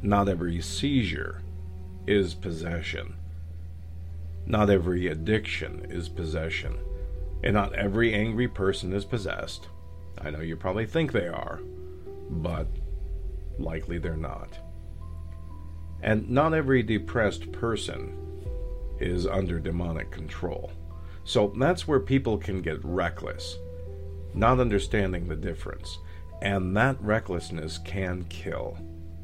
Not every seizure is possession. Not every addiction is possession. And not every angry person is possessed. I know you probably think they are, but likely they're not. And not every depressed person is under demonic control. So that's where people can get reckless, not understanding the difference. And that recklessness can kill.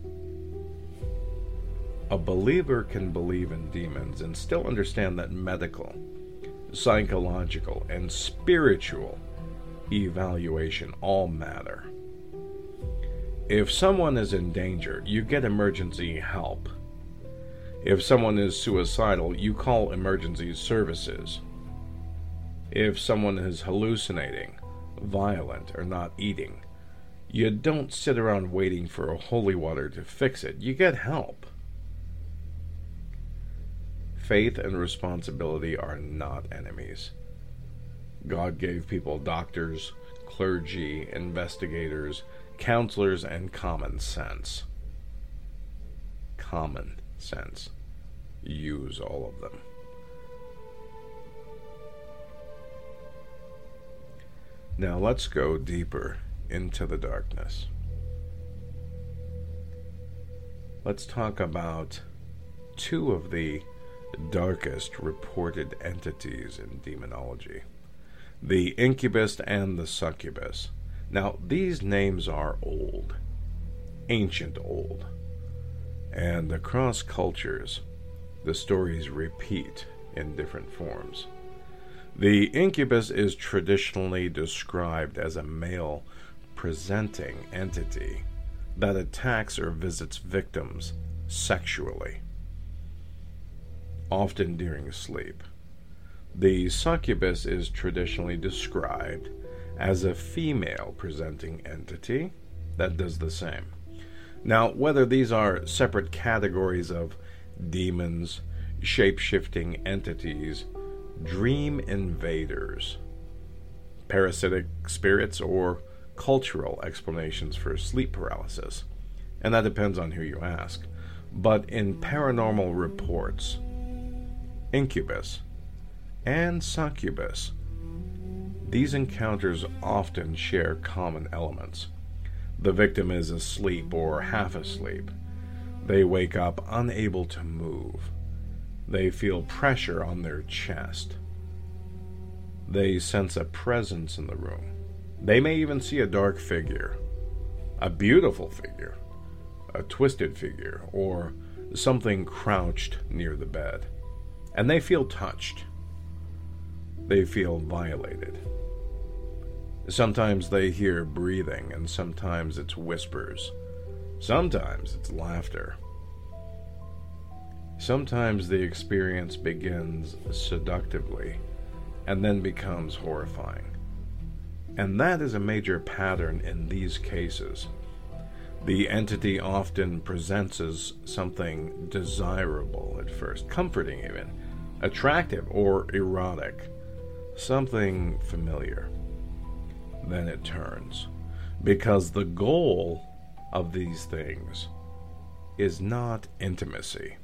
A believer can believe in demons and still understand that medical, psychological, and spiritual evaluation all matter. If someone is in danger, you get emergency help. If someone is suicidal, you call emergency services. If someone is hallucinating, violent, or not eating, you don't sit around waiting for a holy water to fix it. You get help. Faith and responsibility are not enemies. God gave people doctors, clergy, investigators, counselors, and common sense. Common sense. Use all of them. Now let's go deeper into the darkness. Let's talk about two of the darkest reported entities in demonology, the incubus and the succubus. Now, these names are old, ancient old, and across cultures, the stories repeat in different forms. The incubus is traditionally described as a male-presenting entity that attacks or visits victims sexually, often during sleep. The succubus is traditionally described as a female-presenting entity that does the same. Now, whether these are separate categories of demons, shape-shifting entities, dream invaders, parasitic spirits, or cultural explanations for sleep paralysis, and that depends on who you ask. But in paranormal reports, incubus and succubus, these encounters often share common elements. The victim is asleep or half asleep. They wake up unable to move. They feel pressure on their chest. They sense a presence in the room. They may even see a dark figure, a beautiful figure, a twisted figure, or something crouched near the bed. And they feel touched. They feel violated. Sometimes they hear breathing, and sometimes it's whispers. Sometimes it's laughter. Sometimes the experience begins seductively and then becomes horrifying. And that is a major pattern in these cases. The entity often presents as something desirable at first, comforting even, attractive or erotic, something familiar. Then it turns, because the goal of these things is not intimacy.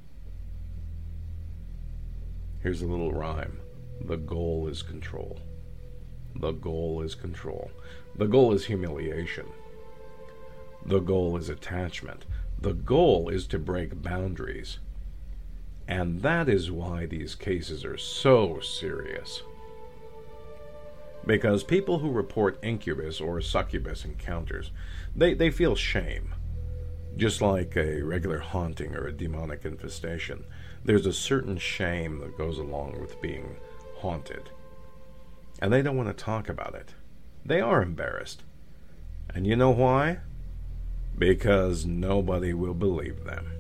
Here's a little rhyme. The goal is control. The goal is control. The goal is humiliation. The goal is attachment. The goal is to break boundaries. And that is why these cases are so serious. Because people who report incubus or succubus encounters, they feel shame. Just like a regular haunting or a demonic infestation, there's a certain shame that goes along with being haunted. And they don't want to talk about it. They are embarrassed. And you know why? Because nobody will believe them.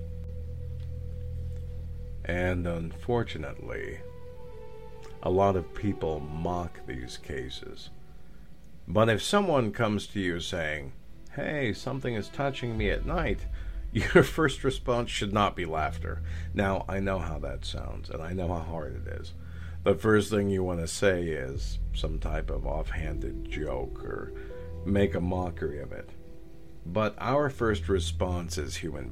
And unfortunately, a lot of people mock these cases. But if someone comes to you saying, "Hey, something is touching me at night," your first response should not be laughter. Now, I know how that sounds, and I know how hard it is. The first thing you want to say is some type of offhanded joke or make a mockery of it. But our first response as human